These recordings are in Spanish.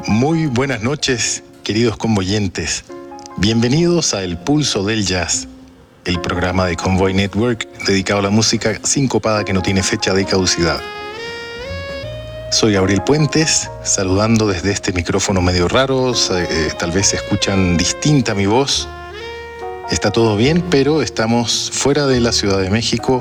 Muy buenas noches, queridos convoyentes. Bienvenidos a El Pulso del Jazz, el programa de Convoy Network dedicado a la música sincopada que no tiene fecha de caducidad. Soy Gabriel Puentes, saludando desde este micrófono medio raro, tal vez se escuchan distinta mi voz. Está todo bien, pero estamos fuera de la Ciudad de México,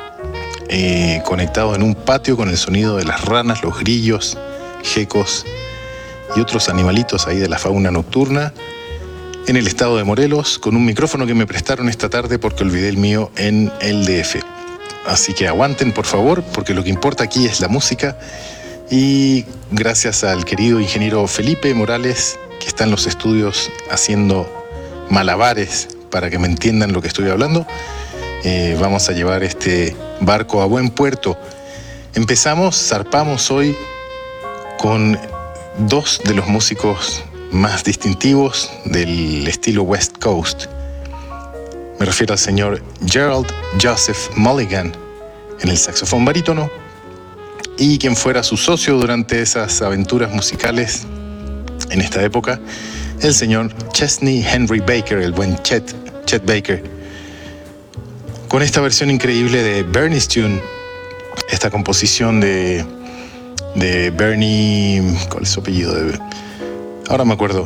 conectados en un patio con el sonido de las ranas, los grillos, gecos y otros animalitos ahí de la fauna nocturna, en el estado de Morelos, con un micrófono que me prestaron esta tarde porque olvidé el mío en el DF. Así que aguanten, por favor, porque lo que importa aquí es la música. Y gracias al querido ingeniero Felipe Morales, que está en los estudios haciendo malabares para que me entiendan lo que estoy hablando, vamos a llevar este barco a buen puerto. Zarpamos hoy con dos de los músicos más distintivos del estilo West Coast. Me refiero al señor Gerald Joseph Mulligan en el saxofón barítono, y quien fuera su socio durante esas aventuras musicales en esta época, el señor Chesney Henry Baker, el buen Chet Baker, con esta versión increíble de Bernie's Tune, esta composición de Bernie, ¿cuál es su apellido? Ahora me acuerdo,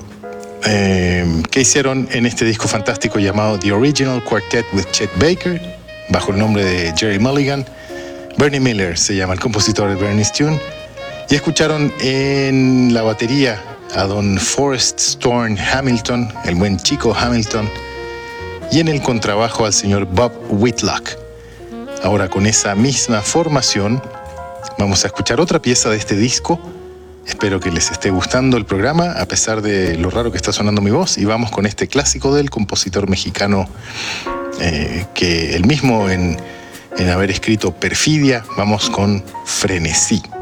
que hicieron en este disco fantástico llamado The Original Quartet with Chet Baker, bajo el nombre de Jerry Mulligan. Bernie Miller se llama el compositor de Bernie's Tune, y escucharon en la batería a don Forrest Storm Hamilton, el buen Chico Hamilton, y en el contrabajo al señor Bob Whitlock. Ahora, con esa misma formación, vamos a escuchar otra pieza de este disco. Espero que les esté gustando el programa, a pesar de lo raro que está sonando mi voz, y vamos con este clásico del compositor mexicano, que él mismo en haber escrito Perfidia. Vamos con Frenesí.